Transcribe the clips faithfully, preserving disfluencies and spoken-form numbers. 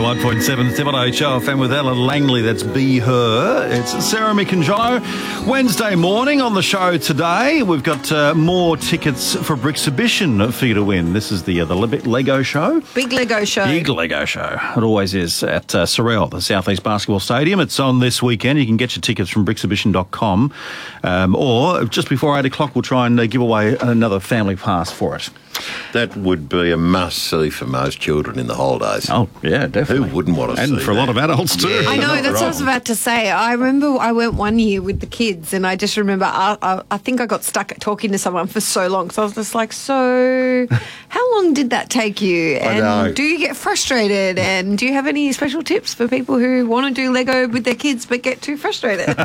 one oh one point seven Seven H O F M with Ellen Langley. That's Be Her. It's Sarah, Mick and Joe. Wednesday morning on the show today. We've got uh, more tickets for Brixhibition for you to win. This is the uh, the Lego show. Big Lego show. Big Lego show. It always is at uh, Sorrel, the Southeast Basketball Stadium. It's on this weekend. You can get your tickets from brixhibition dot com. Um, or just before eight o'clock, we'll try and uh, give away another family pass for it. That would be a must-see for most children in the holidays. Oh, yeah, definitely. Who wouldn't want to and see And for a lot of adults, too. Yeah. I know, that's right. what I was about to say. I remember I went one year with the kids and I just remember, I, I, I think I got stuck talking to someone for so long. So I was just like, so how long did that take you? I And know. do you get frustrated? And do you have any special tips for people who want to do Lego with their kids but get too frustrated?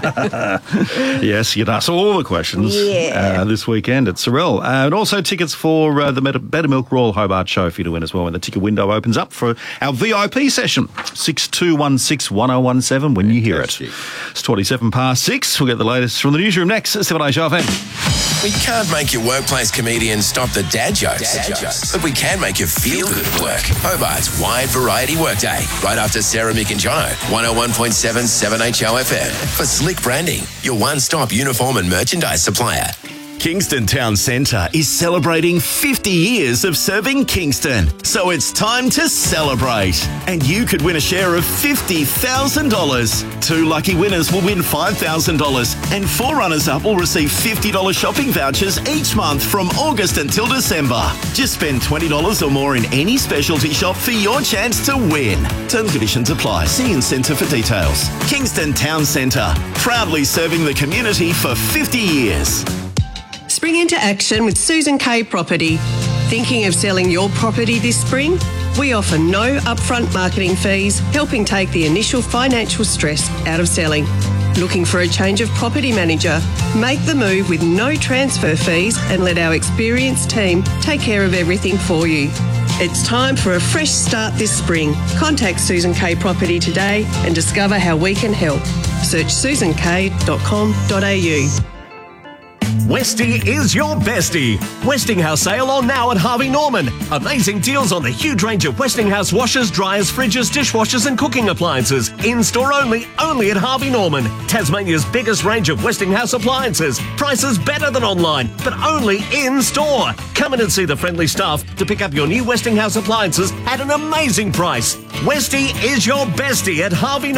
Yes, you can ask all the questions Yeah. uh, this weekend at Sorrel. Uh, and also tickets for uh, the Meta- Better Milk Royal Hobart show for you to win as well when the ticket window opens up for our V I P session. six two one six one oh one seven when you hear it. It's twenty-seven past six. We'll get the latest from the newsroom next at Seven H O F M. We can't make your workplace comedian stop the dad jokes, dad jokes. But we can make you feel good at work. Hobart's Wide Variety Workday, right after Sarah, Mick and Jono, one oh one point seven Seven H O F M. For Slick Branding, your one-stop uniform and merchandise supplier. Kingston Town Centre is celebrating fifty years of serving Kingston. So it's time to celebrate. And you could win a share of fifty thousand dollars. Two lucky winners will win five thousand dollars and four runners-up will receive fifty dollars shopping vouchers each month from August until December. Just spend twenty dollars or more in any specialty shop for your chance to win. Terms and conditions apply. See in Centre for details. Kingston Town Centre, proudly serving the community for fifty years. Spring into action with Susan Kay Property. Thinking of selling your property this spring? We offer no upfront marketing fees, helping take the initial financial stress out of selling. Looking for a change of property manager? Make the move with no transfer fees and let our experienced team take care of everything for you. It's time for a fresh start this spring. Contact Susan Kay Property today and discover how we can help. Search susan kay dot com dot a u. Westie is your bestie. Westinghouse sale on now at Harvey Norman. Amazing deals on the huge range of Westinghouse washers, dryers, fridges, dishwashers and cooking appliances. In-store only, only at Harvey Norman. Tasmania's biggest range of Westinghouse appliances. Prices better than online, but only in-store. Come in and see the friendly staff to pick up your new Westinghouse appliances at an amazing price. Westie is your bestie at Harvey Norman.